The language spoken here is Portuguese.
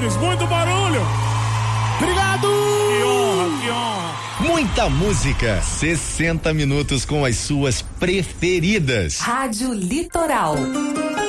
senhores, muito barulho. Obrigado! Que honra, que honra. Muita música, 60 minutos com as suas preferidas. Rádio Litoral.